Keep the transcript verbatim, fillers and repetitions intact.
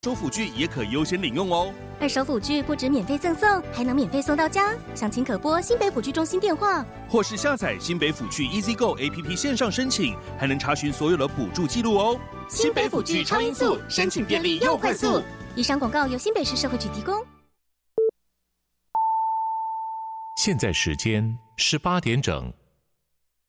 手辅具也可优先领用哦。 二手辅具不止免费赠送，还能免费送到家。详情可拨新北辅具中心电话， 或是下载新北辅具 EasyGo A P P 线上申请，还能查询所有的补助记录哦。 新北辅具超音速，申请便利又快速。以上广告由新北市社会局提供。 现在时间十八点整。